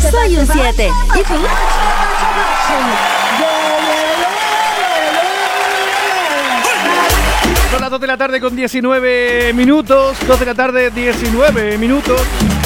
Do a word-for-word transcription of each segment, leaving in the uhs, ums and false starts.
Soy un siete. ¿Y tú? Son las dos de la tarde con diecinueve minutos. dos de la tarde, diecinueve minutos.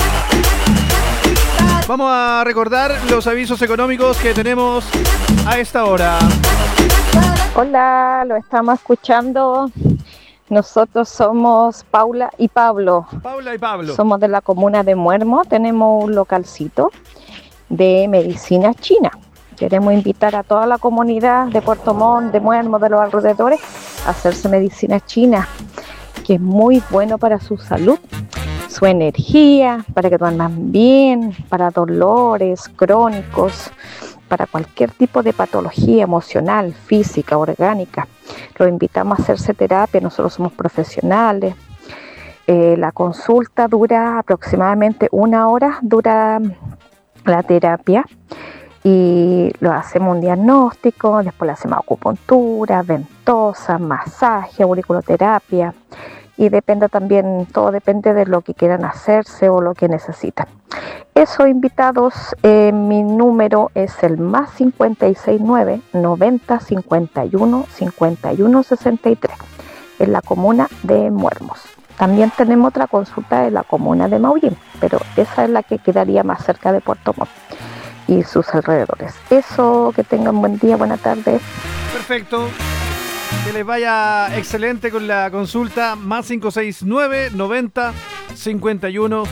Vamos a recordar los avisos económicos que tenemos a esta hora. Hola, lo estamos escuchando. Nosotros somos Paula y Pablo. Paula y Pablo. Somos de la comuna de Muermo. Tenemos un localcito de medicina china. Queremos invitar a toda la comunidad de Puerto Montt, de Muermo, de los alrededores, a hacerse medicina china, que es muy bueno para su salud, su energía, para que duerman bien, para dolores crónicos, para cualquier tipo de patología emocional, física, orgánica. Los invitamos a hacerse terapia, nosotros somos profesionales. Eh, la consulta dura aproximadamente una hora, dura la terapia, y lo hacemos un diagnóstico, después le hacemos acupuntura, ventosa, masaje, auriculoterapia, y depende también, todo depende de lo que quieran hacerse o lo que necesitan. Esos invitados, eh, mi número es el más cincuenta y seis nueve, noventa, cincuenta y uno, cincuenta y uno, sesenta y tres, en la comuna de Muermos. También tenemos otra consulta en la comuna de Maullín, pero esa es la que quedaría más cerca de Puerto Montt y sus alrededores. Eso, que tengan buen día, buena tarde. Perfecto. Que les vaya excelente con la consulta. Más cinco seis nueve, noventa, cincuenta y uno,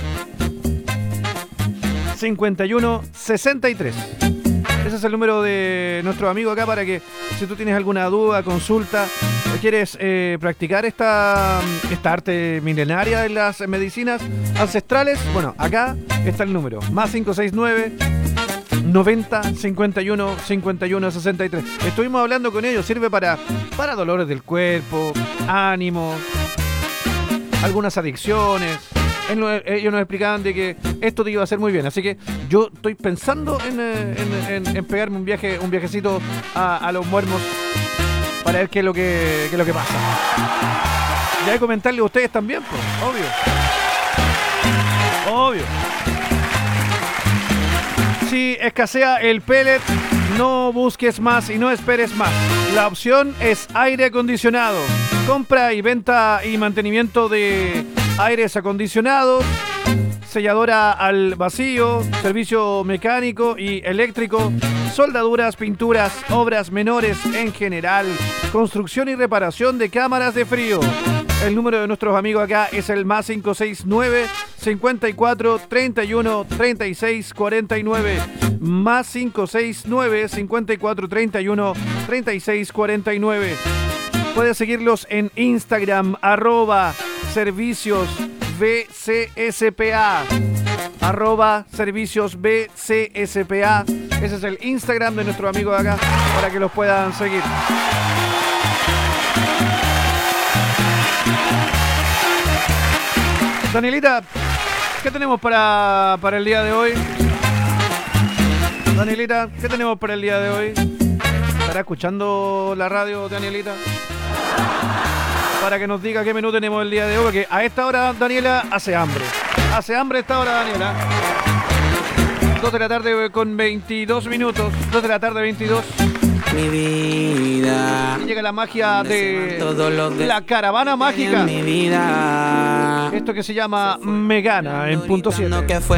cincuenta y uno, sesenta y tres. Ese es el número de nuestro amigo acá para que, si tú tienes alguna duda, consulta, quieres eh, practicar esta, esta arte milenaria de las medicinas ancestrales, bueno, acá está el número. Más cinco seis nueve, noventa, cincuenta y uno, cincuenta y uno, sesenta y tres. Estuvimos hablando con ellos, sirve para, para dolores del cuerpo, ánimo, algunas adicciones. Ellos nos explicaban de que esto te iba a hacer muy bien, así que yo estoy pensando en, en, en, en pegarme un viaje, un viajecito a, a los Muermos para ver qué es lo que, qué es lo que pasa. Ya de comentarle a ustedes también, pues, obvio. Obvio. Si escasea el pellet, no busques más y no esperes más. La opción es aire acondicionado. Compra y venta y mantenimiento de aires acondicionados, selladora al vacío, servicio mecánico y eléctrico, soldaduras, pinturas, obras menores en general, construcción y reparación de cámaras de frío. El número de nuestros amigos acá es el más cinco seis nueve, cincuenta y cuatro, treinta y uno, treinta y seis, cuarenta y nueve. Más cinco seis nueve, cincuenta y cuatro, treinta y uno, treinta y seis, cuarenta y nueve. Puedes seguirlos en Instagram, arroba servicios B C S P A. Arroba servicios B C S P A. Ese es el Instagram de nuestro amigo de acá para que los puedan seguir. Danielita, ¿qué tenemos para, para el día de hoy? Danielita, ¿qué tenemos para el día de hoy? ¿Estará escuchando la radio, Danielita? Para que nos diga qué menú tenemos el día de hoy, porque a esta hora, Daniela, hace hambre. Hace hambre a esta hora, Daniela. dos de la tarde con veintidós minutos. dos de la tarde, veintidós. Mi vida. Y llega la magia de, de la caravana mágica. Mi vida. Esto que se llama Megana en punto siete. Que fue